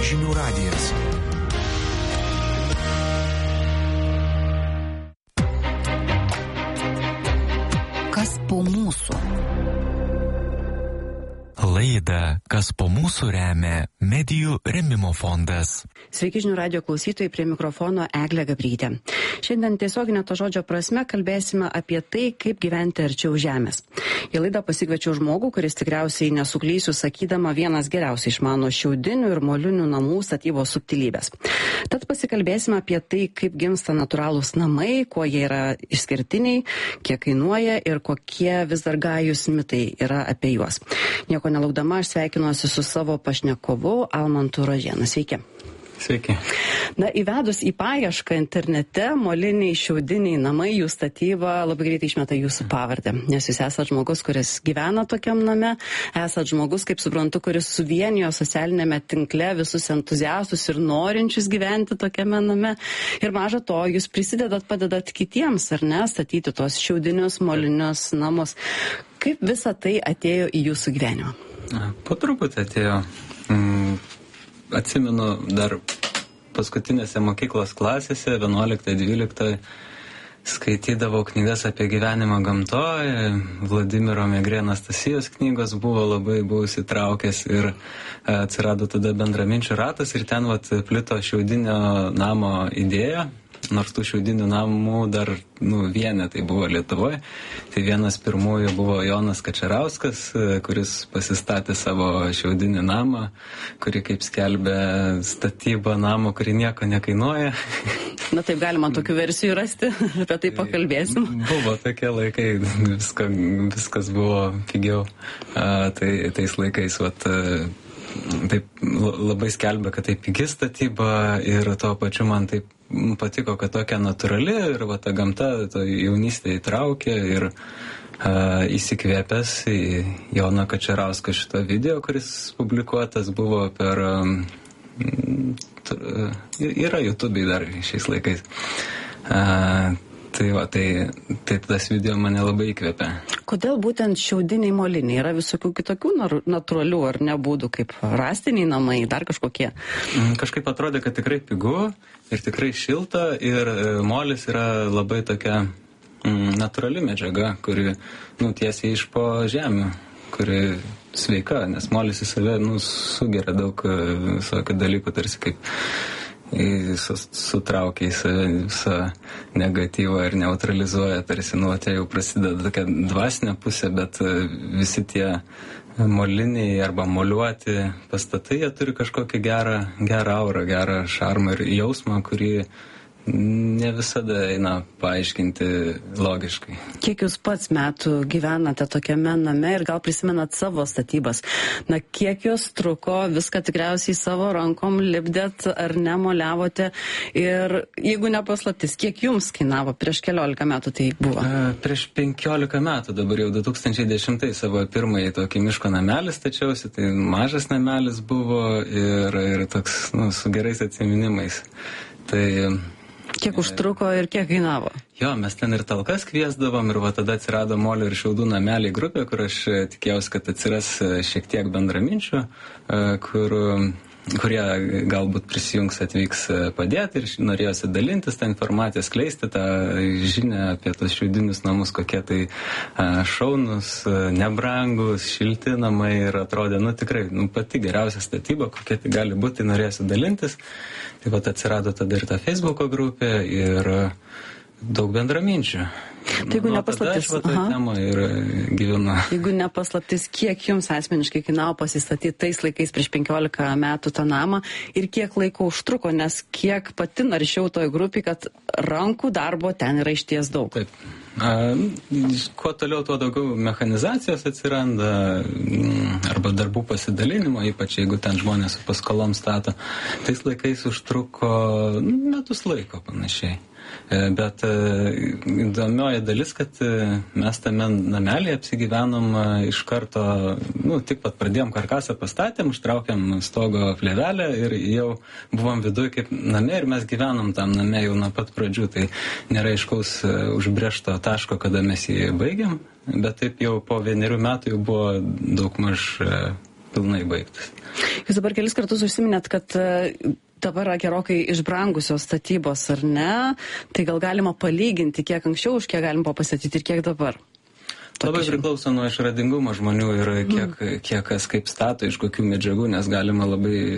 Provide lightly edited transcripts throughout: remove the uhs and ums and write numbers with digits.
Žinių radijas. Kas po mūsų? Laidą Kas po mūsų remia Medijų rėmimo fondas. Sveiki žinių radijo klausytojai, prie mikrofono Eglė Gabrytė. Šiandien tiesioginio to žodžio prasme kalbėsime apie tai, kaip gyventi arčiau žemės. Į laidą pasikviečiau žmogų, kuris tikriausiai nesuklysiu sakydama vienas geriausiai išmano šiaudinių ir molinių namų statybos subtilybės. Tad pasikalbėsime apie tai, kaip gimsta natūralūs namai, kuo jie yra išskirtiniai, kiek kainuoja ir kokie vis dar gajūs mitai yra apie juos. Nieko nelaukdama, aš sveikinuosi su savo pašnekovu Almantu Rožėnu. Sveiki. Sveiki. Na, įvedus į paiešką internete, moliniai šiaudiniai namai, jų statyba labai greitai išmeta jūsų pavardę. Nes jūs esat žmogus, kuris gyvena tokiam name, esat žmogus, kaip suprantu, kuris suvienijo socialinėme tinkle visus entuziastus ir norinčius gyventi tokiame name. Ir maža to, jūs padedat kitiems, ar ne, statyti tuos šiaudinius molinius namus. Kaip visa tai atėjo į jūsų gyvenimą? Po truputį atėjo. Atsimenu dar paskutinėse mokyklos klasėse, 11-12, skaitydavau knygas apie gyvenimą gamtoje. Vladimiro Megrė Anastasijos knygos buvau įsitraukęs ir atsirado tada bendraminčių ratas ir ten plito šiaudinio namo idėja. Nors tų šiaudinių namų dar vienetai buvo Lietuvoje. Tai vienas pirmųjų buvo Jonas Kačerauskas, kuris pasistatė savo šiaudinį namą, kuri, kaip skelbė, statyba namo, kuri nieko nekainuoja. Na taip, galima tokių versijų rasti, apie tai pakalbėsim. Buvo tokie laikai, viskas buvo pigiau. Tai tais laikais, taip labai skelbė, kad tai pigi statyba ir tuo pačiu man taip patiko, kad tokia natūrali ir ta gamta jaunystė įtraukė ir įsikvėpęs į Joną Kačerauską šitą video, kuris publikuotas buvo per... yra YouTube'ai dar šiais laikais. Tai tas video mane labai įkvėpė. Kodėl būtent šiaudiniai moliniai? Yra visokių kitokių natūralių ar nebūdų, kaip rąstiniai namai, dar kažkokie? Kažkaip atrodė, kad tikrai pigu ir tikrai šilta ir molis yra labai tokia natūrali medžiaga, kuri tiesiai iš po žemių, kuri sveika, nes molis į save sugeria daug visokių dalykų, tarsi kaip sutraukia į save visą negatyvą ir neutralizuoja, tarsi tai jau prasideda tokia dvasinė pusė, bet visi tie moliniai arba moliuoti pastatai, jie turi kažkokį gerą aurą, gerą šarmą ir jausmą, kurį ne visada eina paaiškinti logiškai. Kiek jūs pats metų gyvenate tokiame name ir gal prisimenat savo statybas? Na, kiek jos truko, viską tikriausiai savo rankom lipdėt ar nemoliavote? Ir jeigu nepaslaptis, kiek jums kainavo? Prieš 14 metų tai buvo? Prieš 15 metų, dabar jau 2010 savo pirmąjį tokį miško namelį stačiausi, tai mažas namelis buvo ir toks su gerais atsiminimais. Tai... Kiek užtruko ir kiek kainavo? Jo, mes ten ir talkas kviesdavom ir tada atsirado molio ir šiaudų nameliai grupė, kur aš tikėjausi, kad atsiras šiek tiek bendraminčių, kurie galbūt prisijungs, atvyks padėti ir norėjosi dalintis tą informaciją, skleisti tą žinią apie tos šiaudinius namus, kokie tai šaunus, nebrangus, šilti namai ir atrodė, tikrai, pati geriausia statyba, kokie tai gali būti, tai norėjosi dalintis. Taip pat atsirado tada ir ta Facebooko grupė ir daug bendraminčių. Tai jeigu nepaslaptis, jeigu nepaslaptis, kiek jums asmeniškai kainavo pasistatyti tais laikais prieš 15 metų tą namą ir kiek laiko užtruko, nes kiek pati naršiau toj grupį, kad rankų darbo ten yra išties daug. Taip. Kuo toliau, tuo daugiau mechanizacijos atsiranda arba darbų pasidalinimo, ypač jeigu ten žmonės su paskolom stato. Tais laikais užtruko metus laiko panašiai. Bet įdomioji dalis, kad mes tame namelį apsigyvenom iš karto, tik pat pradėjom karkasą pastatėm, užtraukėm stogo plėvelę ir jau buvom viduj kaip name ir mes gyvenom tam name jau nuo pat pradžių. Tai nėra aiškaus užbrėžto taško, kada mes jį baigiam, bet taip jau po 1 metų jau buvo daugmaž pilnai baigtas. Jūs dabar kelis kartus užsiminėt, kad dabar gerokai išbrangusios statybos, ar ne? Tai gal galima palyginti, kiek anksčiau už kiek galima pastatyti ir kiek dabar? Labai priklauso nuo išradingumo žmonių ir kiek kas kaip stato, iš kokių medžiagų, nes galima labai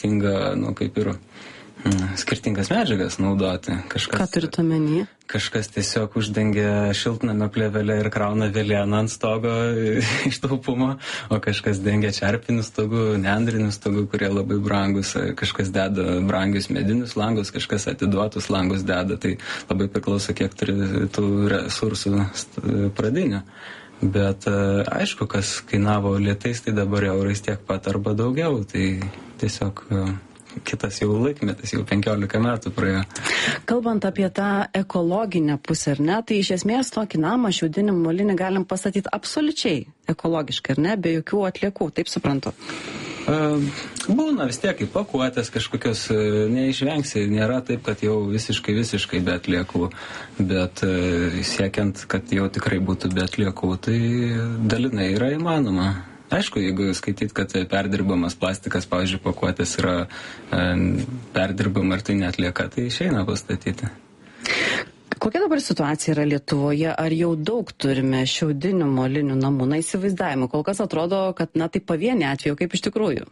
skirtingas medžiagas naudoti. Ką turit omeny? Kažkas tiesiog uždengia šiltnamio plėvelę ir krauna velėną ant stogo iš taupumo, o kažkas dengia čerpinių stogų, neandrinių stogų, kurie labai brangus, kažkas deda brangius medinius langus, kažkas atiduotus langus deda, tai labai priklauso, kiek turi tų resursų pradinių. Bet aišku, kas kainavo lietais, tai dabar eurais tiek pat arba daugiau, tai tiesiog kitas jau laikmetis, jau 15 metų praėjo. Kalbant apie tą ekologinę pusę, ar ne, tai iš esmės tokį namą šiaudinį molinį galim pastatyti absoliučiai ekologiškai, ar ne, be jokių atliekų, taip suprantu. Būna vis tiek, kaip pakuotės kažkokios neišvengsi, nėra taip, kad jau visiškai be atliekų, bet siekiant, kad jau tikrai būtų be atliekų, tai dalinai yra įmanoma. Aišku, jeigu skaityt, kad perdirbamas plastikas, pavyzdžiui, pakuotės yra perdirbama ir tai neatlieka, tai išeina pastatyti. Kokia dabar situacija yra Lietuvoje? Ar jau daug turime šiaudinių molinių namų? Na, įsivaizdavimų. Kol kas atrodo, kad, tai pavieniai atveju, kaip iš tikrųjų?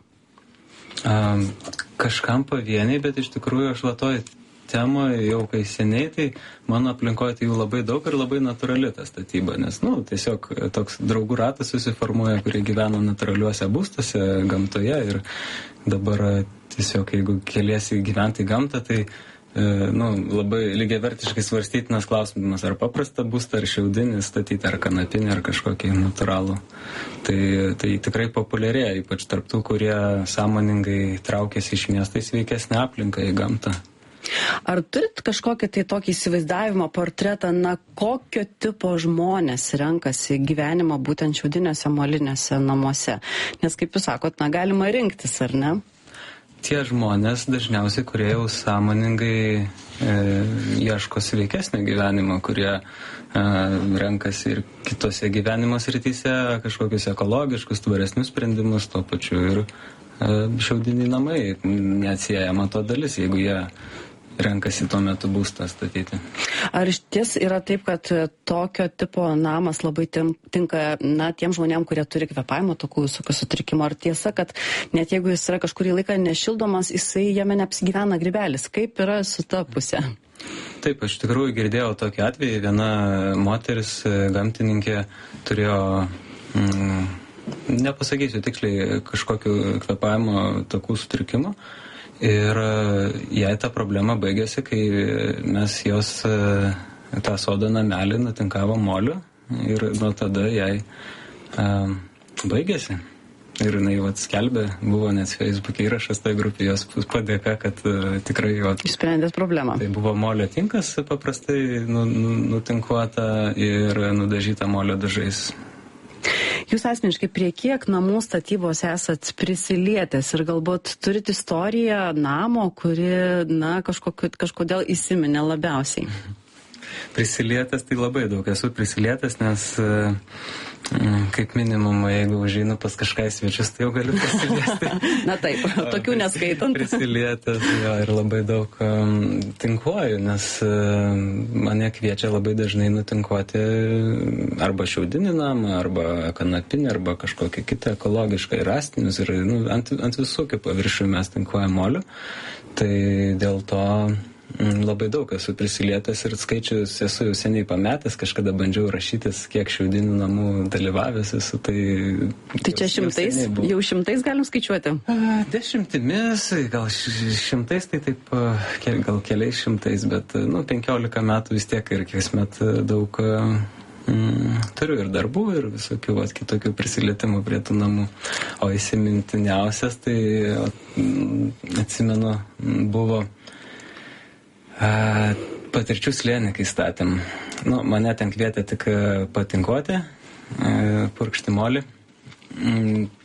Kažkam pavieniai, bet iš tikrųjų aš latoj temą jau kai seniai, tai mano aplinkoje tai jų labai daug ir labai natūrali ta statyba, nes, tiesiog toks draugų ratas susiformuoja, kurie gyvena natūraliuose būstuose, gamtoje ir dabar tiesiog, jeigu keliesi gyventi į gamtą, tai labai lygiavertiškai svarstytinas klausimas, ar paprastą būstą, ar šiaudinį statyti, ar kanapinį, ar kažkokį natūralų. Tai tikrai populiarėja, ypač tarp tų, kurie sąmoningai traukiasi iš miestą į sveikesnę aplinką, į gamtą. Ar turit kažkokį tai tokį įsivaizdavimo portretą, kokio tipo žmonės renkasi gyvenimą būtent šiaudiniuose moliniuose namuose? Nes, kaip jūs sakot, galima rinktis, ar ne? Tie žmonės dažniausiai, kurie jau sąmoningai ieško sveikesnio gyvenimo, kurie renkasi ir kitose gyvenimo srityse kažkokius ekologiškus, tvaresnius sprendimus, tuo pačiu ir šiaudiniai namai neatsiejama to dalis, jeigu jie renkasi tuo metu būstą statyti. Ar iš ties yra taip, kad tokio tipo namas labai tinka tiem žmonėm, kurie turi kvėpavimo takų visokių sutrikimų? Ar tiesa, kad net jeigu jis yra kažkurį laiką nešildomas, jisai jame neapsigyvena grybelis? Kaip yra su ta pusė? Taip, aš tikrųjų girdėjau tokį atvejį. Viena moteris, gamtininkė, turėjo, nepasakysiu tiksliai, kažkokiu kvėpavimo takų sutrikimu. Ir jai ta problema baigėsi, kai mes jos tą sodo namelį nutinkavom moliu ir nuo tada jai baigėsi. Ir jinai skelbė, buvo net Facebook'e įrašas tai grupė, jos padėka, kad tikrai išsprendęs problemą. Tai buvo molio tinkas paprastai nutinkuota ir nudažyta molio dažais. Jūs asmeniškai prie kiek namų statybos esat prisilietęs ir galbūt turit istoriją namo, kuri, kažkodėl įsiminė labiausiai? Prisilietęs tai labai daug esu prisilietęs, nes kaip minimum, jeigu užeinu pas kažką į svečius, tai jau galiu prisiliesti. Na taip, tokių neskaitant. Prisilietęs ir labai daug tinkuoju, nes mane kviečia labai dažnai nutinkuoti arba šiaudinį namą, arba kanapinį, arba kažkokią kitą ekologišką ir rąstinius. Ir ant visokių paviršių mes tinkuojam moliu. Tai dėl to labai daug esu prisilietęs ir skaičius esu jau seniai pametęs, kažkada bandžiau rašytis, kiek šiaudinių namų dalyvavęs esu, Tai čia šimtais, jau šimtais galim skaičiuoti? Dešimtimis, gal šimtais, tai taip, gal keliais šimtais, bet 15 metų vis tiek ir kasmet daug turiu ir darbų, ir visokių kitokių prisilietimų prie tų namų. O įsimintiniausias, tai atsimenu, buvo patirčių slėnį, kai statėm. Mane ten kvietė tik patinkuoti, purkšti molį.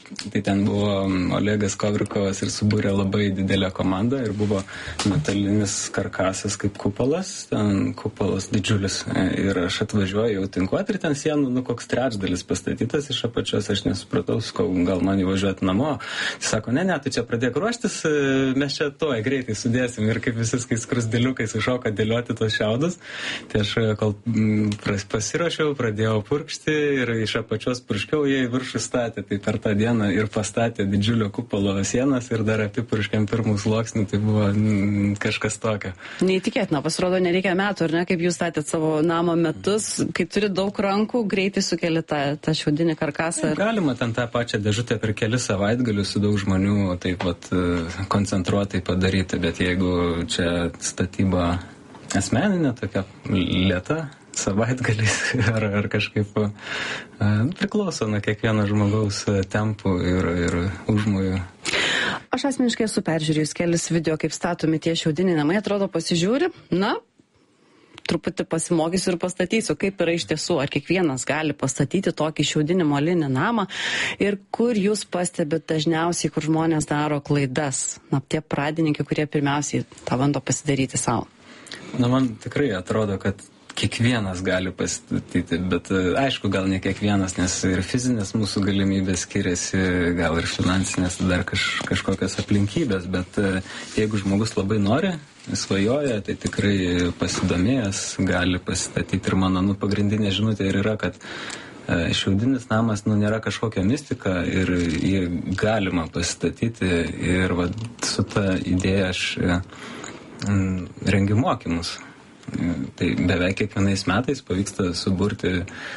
Tai ten buvo Olegas Kovrikovas ir subūrė labai didelę komandą ir buvo metalinis karkasas kaip kupolas, ten kupolas didžiulis. Ir aš atvažiuoju jau tinkuoti ir ten sienų, koks trečdalis pastatytas iš apačios, aš nesupratau, gal man įvažiuoti namo. Jis sako, ne, tu čia pradėk ruoštis, mes čia greitai sudėsim ir kaip visiškai skrusdėliukai sušoka dėlioti tos šiaudus. Tai aš kol pasirašiau, pradėjau purkšti ir iš apačios purškiau, jie į viršų statė, tai per tą dieną ir pastatė didžiulio kupolo sienas ir dar apipurškėm pirmų sluoksnių, tai buvo kažkas tokio. Neįtikėtina, pasirodo, nereikia metų, ar ne, kaip jūs statėt savo namo metus, kai turi daug rankų, greitai sukeli tą šiaudinį karkasą. Galima ten tą pačią dėžutę per kelis savaitgalius su daug žmonių taip pat koncentruotai padaryti, bet jeigu čia statyba asmeninė, tokia lėta, savaitgaliais ar kažkaip priklauso nuo kiekvieno žmogaus tempų ir užmojų. Aš asmeniškai esu peržiūrėjus kelis video, kaip statomi tie šiaudiniai namai, atrodo pasižiūri, truputį pasimokysiu ir pastatysiu, kaip yra iš tiesų, ar kiekvienas gali pastatyti tokį šiaudinį molinį namą ir kur jūs pastebit dažniausiai, kur žmonės daro klaidas, tie pradininkai, kurie pirmiausiai tą bando pasidaryti savo. Man tikrai atrodo, kad kiekvienas gali pastatyti, bet aišku, gal ne kiekvienas, nes ir fizinės mūsų galimybės skiriasi, gal ir finansinės, dar kažkokios aplinkybės, bet jeigu žmogus labai nori, svajoja, tai tikrai pasidomėjęs gali pasistatyti. Ir mano pagrindinė žinutė ir yra, kad šiaudinis namas nėra kažkokia mistika ir jį galima pasistatyti ir su ta idėja aš rengiu mokymus. Tai beveik kiekvienais metais pavyksta suburti,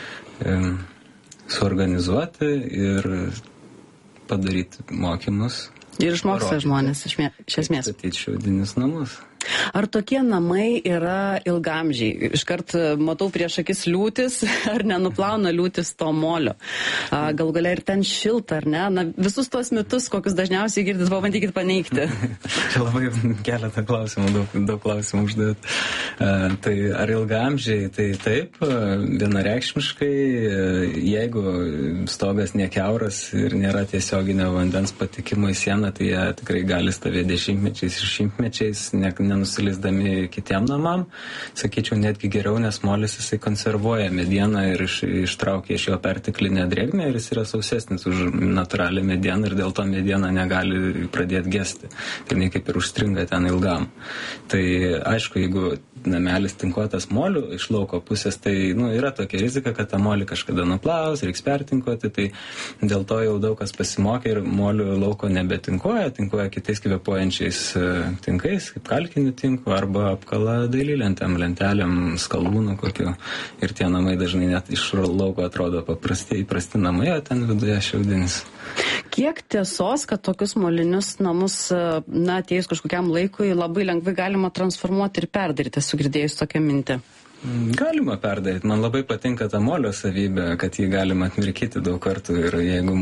suorganizuoti ir padaryti mokymus. Ir išmoksta žmonės iš esmės. Statyti šiaudinius namus. Ar tokie namai yra ilgamžiai? Iškart matau prieš akis liūtis, ar nenuplauna liūtis to molio? Gal galia ir ten šilta, ar ne? Visus tuos mitus, kokius dažniausiai girdit, pabandykit paneigti. Čia labai keletą klausimų, daug klausimų uždavėt. Tai ar ilgamžiai? Tai taip, vienareikšmiškai, jeigu stogas nekiauras ir nėra tiesioginio vandens patekimo į sieną, tai jie tikrai gali stovėti dešimtmečiais ir šimtmečiais, nenusileisdami kitiem namam. Sakyčiau, netgi geriau, nes molis jisai konservuoja medieną ir ištraukia iš jo perteklinę drėgmę ir jis yra sausesnis už natūralią medieną ir dėl to mediena negali pradėti gesti. Tai jinai kaip ir užstringa ten ilgam. Tai aišku, jeigu namelis tinkuotas moliu iš lauko pusės, tai yra tokia rizika, kad tą molį kažkada nuplaus, reiks pertinkuoti, tai dėl to jau daug kas pasimokė ir moliu lauko nebetinkuoja, tinkuoja kitais kvėpuojančiais tinkais, kaip kalkinių tinkų arba apkala dailylentėm, lentelėm, skalūnų kokiu. Ir tie namai dažnai net iš lauko atrodo įprasti namai, o ten viduje šiaudinis. Kiek tiesos, kad tokius molinius namus, atėjus kažkokiam laikui, labai lengvai galima transformuoti ir perdaryti, sugirdėjus tokią mintį? Galima perdaryti. Man labai patinka ta molio savybė, kad jį galima atmirkyti daug kartų ir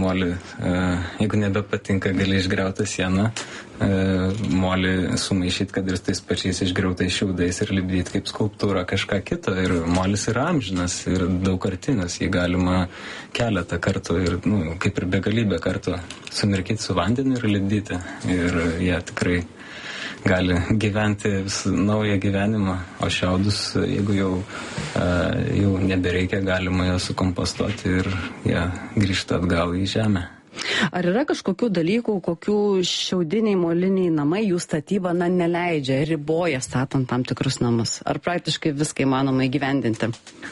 jeigu nebepatinka, gali išgriauti sieną, molį sumaišyti, kad ir tais pačiais išgriautais šiaudais ir lipdyti kaip skulptūrą kažką kito. Ir molis yra amžinas ir daugkartinis, jį galima keletą kartų ir kaip ir begalybę kartų sumirkyti su vandeniu ir lipdyti. Ir jie tikrai gali gyventi naują gyvenimą, o šiaudus, jeigu jau nebereikia, galima juos sukompostuoti ir jie grįžta atgal į žemę. Ar yra kažkokių dalykų, kokių šiaudiniai, moliniai namai jų statyba neleidžia ir riboja statant tam tikrus namus? Ar praktiškai viską įmanoma įgyvendinti?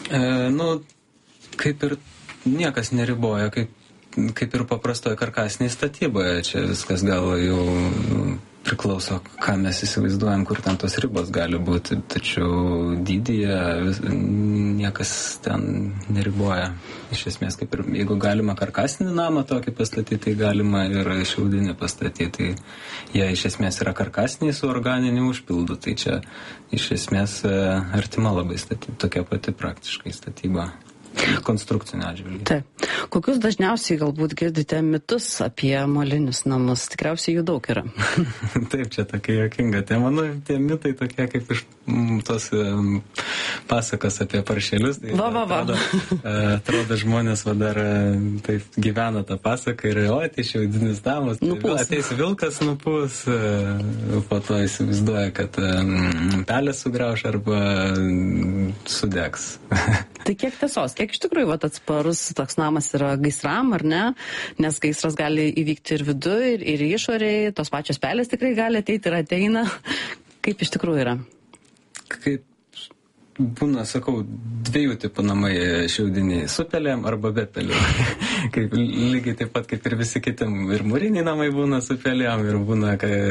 Kaip ir niekas neriboja, kaip ir paprastoje karkasinėje statyboje. Čia viskas gal jau priklauso, ką mes įsivaizduojam, kur ten tos ribos gali būti, tačiau dydyje niekas ten neriboja. Iš esmės, kaip ir jeigu galima karkasinį namą tokį pastatyti, tai galima ir šiaudinį pastatyti. Jie iš esmės yra karkasiniai su organiniu užpildu, tai čia iš esmės artima labai statyti, tokia pati praktiškai statyba. konstrukcinio atžvilgiu. Taip. Kokius dažniausiai galbūt girdite mitus apie molinius namus? Tikriausiai jų daug yra. Taip, čia tokia juokinga tema. Nu, tie mitai tokie kaip iš tos pasakos apie paršelius. Tai atrodo žmonės dar taip gyvena tą pasaką ir tai šiaudinis namas. Tai ateis vilkas nupūs, po to įsivaizduoja, kad pelės sugrauš arba sudegs. Tai kiek tiesos, kiek iš tikrųjų atsparus toks namas yra gaisram, ar ne? Nes gaisras gali įvykti ir viduje, ir išorėje, tos pačios pelės tikrai gali ateiti ir ateina. Kaip iš tikrųjų yra? Kaip būna, sakau, dviejų tipų namai šiaudiniai, su pelėm arba be pelių. Kaip lygiai taip pat kaip ir visi kiti, ir mūriniai namai būna su pelėm, ir būna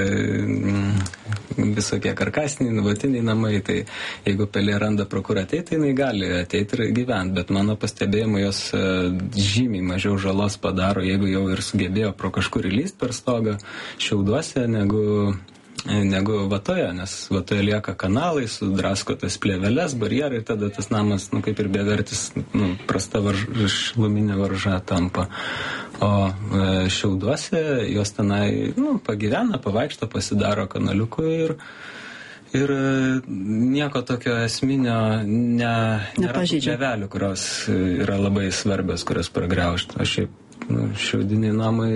visokie karkasiniai, nuvatiniai namai, tai jeigu pelė randa pro kur ateiti, tai jinai gali ateiti ir gyventi, bet mano pastebėjimu jos žymiai mažiau žalos padaro, jeigu jau ir sugebėjo pro kažkur įlysti per stogą šiauduose, negu vatoje, nes vatoje lieka kanalai, sudrasko tas plėveles, barjerai, tada tas namas, kaip ir bevertis, prasta šiluminė varža tampa. O šiauduose jos tenai, pagyvena, pavaikšto, pasidaro kanaliukų ir nieko tokio esminio nėra plėvelių, kurios yra labai svarbios, kurios pragraužtų. O šiaip šiaudiniai namai,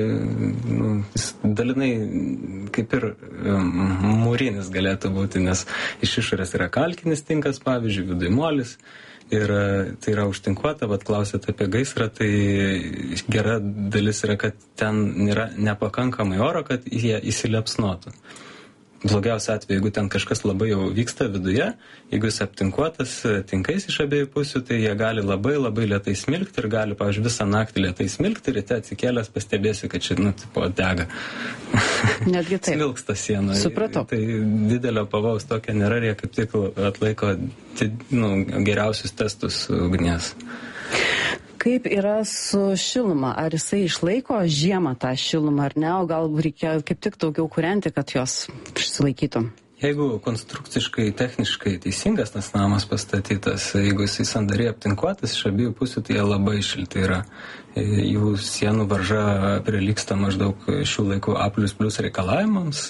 dalinai kaip ir mūrinis galėtų būti, nes iš išorės yra kalkinis tinkas, pavyzdžiui, viduje molis, ir tai yra užtinkuota, bet klausėt apie gaisrą, tai gera dalis yra, kad ten nėra nepakankamai oro, kad jie įsiliepsnotų. Blogiausia atveju, jeigu ten kažkas labai jau vyksta viduje, jeigu jis aptinkuotas tinkais iš abiejų pusių, tai jie gali labai labai lėtai smilkti ir gali, pavyzdžiui, visą naktį lėtai smilkti ir ryte atsikėlęs pastebėsi, kad čia, dega. Netgi taip. Smilksta siena. Supratau. Tai didelio pavojaus tokia nėra, jie kaip tik atlaiko geriausius testus ugnies. Kaip yra su šiluma? Ar jisai išlaiko žiemą tą šilumą ar ne? O gal reikia kaip tik daugiau kūrenti, kad jos išsilaikytų? Jeigu konstrukciškai, techniškai teisingas tas namas pastatytas, jeigu jisai sandariai aptinkuotas iš abiejų pusių, tai jie labai šilti yra. Jų sienų varža prilygsta maždaug šių laikų A++ reikalavimams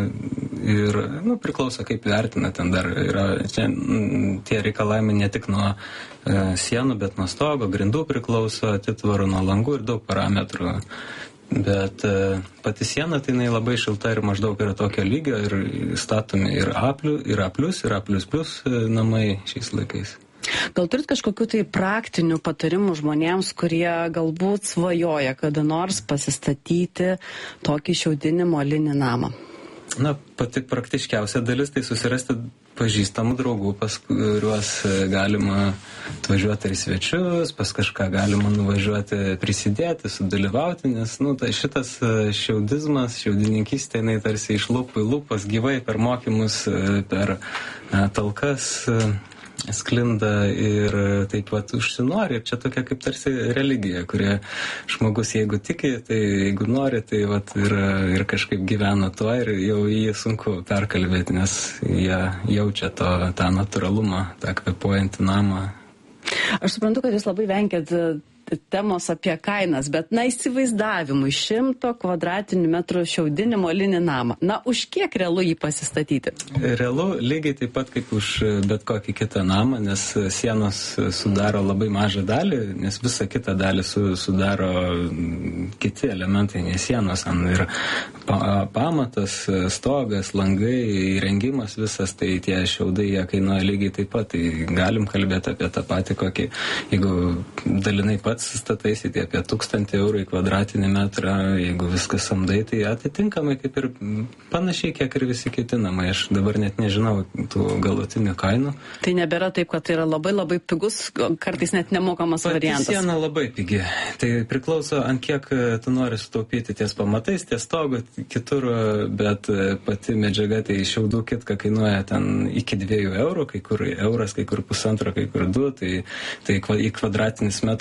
ir priklauso kaip vertina, ten dar yra tie reikalavimai ne tik nuo sienų, bet nuo stogo, grindų priklauso, atitvarų nuo langų ir daug parametrų. Bet pati siena tai jinai labai šilta ir maždaug yra tokio lygio ir statomi ir A+, ir A+, ir A++ namai šiais laikais. Gal turit kažkokių tai praktinių patarimų žmonėms, kurie galbūt svajoja kada nors pasistatyti tokį šiaudinį molinį namą? Pati praktiškiausia dalis tai susirasti pažįstamų draugų, pas kuriuos galima atvažiuoti į svečius, pas kažką galima nuvažiuoti, prisidėti, sudalyvauti, nes tai šitas šiaudizmas, šiaudininkystė, jinai tarsi iš lūpų į lūpas gyvai per mokymus, per talkas sklinda ir taip pat užsinori. Ir čia tokia kaip tarsi religija, kurie žmogus, jeigu tiki, tai jeigu nori, tai ir kažkaip gyvena tuo ir jau jį sunku perkalbėti, nes jie jaučia tą natūralumą, tą kvėpuojantį namą. Aš suprantu, kad jūs labai vengiat temos apie kainas, bet įsivaizdavimui 100 kvadratinių metrų šiaudinį molinį namą. Už kiek realu jį pasistatyti? Realu lygiai taip pat kaip už bet kokį kitą namą, nes sienos sudaro labai mažą dalį, nes visą kitą dalį sudaro kiti elementai, nes sienos ir pamatas, stogas, langai, įrengimas visas, tai tie šiaudai jie kainuoja lygiai taip pat. Tai galim kalbėti apie tą patį kokį, jeigu dalinai pats stataisi, tai apie 1000 eurų į kvadratinį metrą, jeigu viskas samdai, tai atitinkamai kaip ir panašiai, kiek ir visi kiti namai. Aš dabar net nežinau tų galutinių kainų. Tai nebėra taip, kad tai yra labai labai pigus, kartais net nemokamas variantas. Pati siena labai pigi. Tai priklauso, ant kiek tu nori sutaupyti ties pamatais, ties stogu, kitur, bet pati medžiaga, tai šiaudų kitka kainuoja ten iki 2 eurų, kai kur euras, kai kur 1,5, kai kur 2, tai į kvadratinis metras šiaudų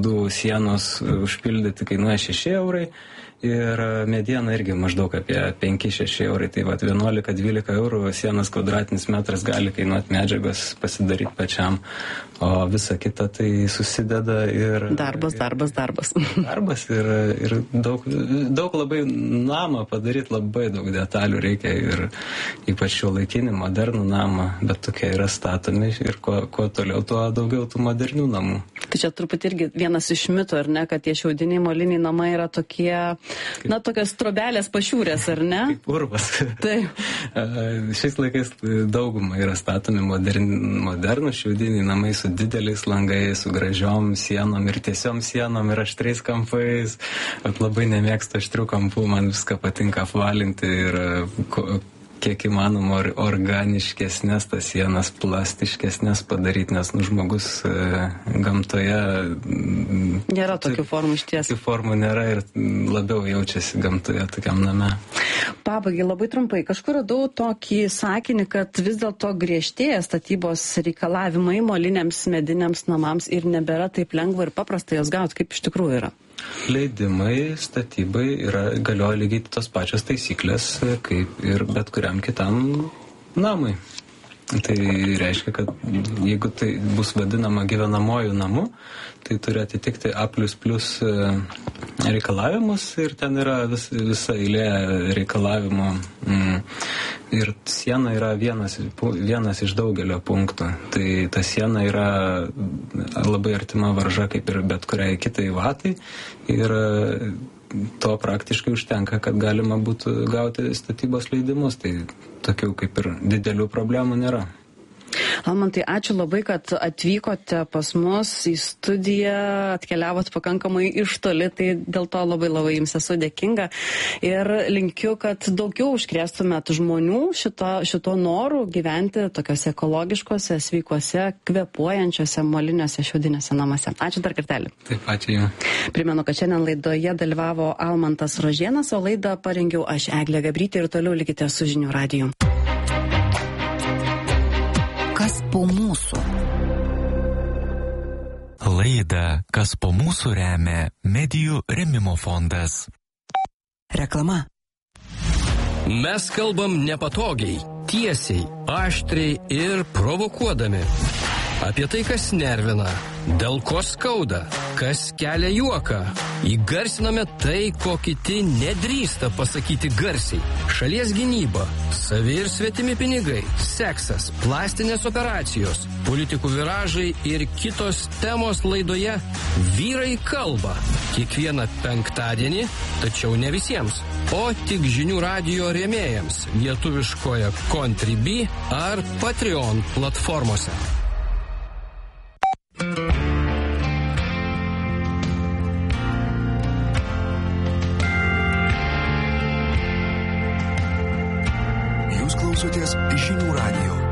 grindų sienos užpildyti kainuoja 6 eurai. Ir mediena irgi maždaug apie 5-6 eurai, tai 11-12 eurų sienas kvadratinis metras gali kainuoti medžiagos pasidaryti pačiam, o visa kita tai susideda ir... Darbas. Darbas ir daug labai namą padaryti, labai daug detalių reikia ir ypač šiuolaikinį, modernų namą, bet tokie yra statomi ir kuo toliau, tuo daugiau tų modernių namų. Tai čia truputį irgi vienas iš mitų, ar ne, kad tie šiaudiniai moliniai namai yra tokie... Na, tokios trobelės pašiūrės, ar ne? Kaip urvas. Taip. Šiais laikais daugumą yra statomi modernų šiaudiniai namai su dideliais langais, su gražiom sienom ir tiesiom sienom ir aštriais kampais. Labai nemėgstu aštrių kampų, man viską patinka apvalinti ir kiek įmanoma organiškesnės tas sienas, plastiškesnės padaryti, nes žmogus gamtoje... Nėra tokių formų išties. Tokių formų nėra ir labiau jaučiasi gamtoje tokiam name. Pabaigai labai trumpai. Kažkur radau tokį sakinį, kad vis dėlto griežtėja statybos reikalavimai moliniams mediniams namams ir nebėra taip lengva ir paprasta jas gauti, kaip iš tikrųjų yra. Leidimai statybai galioja lygiai tos pačios taisyklės, kaip ir bet kuriam kitam namui. Tai reiškia, kad jeigu tai bus vadinama gyvenamojų namu, tai turi atitikti A++ reikalavimus ir ten yra visa eilė reikalavimų. Ir siena yra vienas iš daugelio punktų. Tai ta siena yra labai artima varža kaip ir bet kuriai kitai vatai. Ir to praktiškai užtenka, kad galima būtų gauti statybos leidimus. Tai tokių kaip ir didelių problemų nėra. Almantai, ačiū labai, kad atvykote pas mus į studiją, atkeliavot pakankamai iš toli, tai dėl to labai jums esu dėkinga ir linkiu, kad daugiau užkrėstumėt žmonių šito noru gyventi tokiuose ekologiškose, sveikuose, kvėpuojančiuose moliniuose šiaudiniuose namuose. Ačiū dar kartelį. Taip, ačiū jums. Primenu, kad šiandien laidoje dalyvavo Almantas Rožėnas, o laidą parengiau aš, Eglė Gabrytė, ir toliau likite su Žinių radiju. Kas po mūsų? Laidą Kas po mūsų remia Medijų rėmimo fondas. Reklama. Mes kalbam nepatogiai, tiesiai, aštriai ir provokuodami. Apie tai, kas nervina, dėl ko skauda, kas kelia juoką. Įgarsiname tai, ko kiti nedrįsta pasakyti garsiai. Šalies gynyba, savi ir svetimi pinigai, seksas, plastinės operacijos, politikų viražai ir kitos temos laidoje Vyrai kalba. Kiekvieną penktadienį, tačiau ne visiems, o tik Žinių radijo rėmėjams lietuviškoje Contribui ar Patreon platformose. Jūs klausotės Žinių radijo.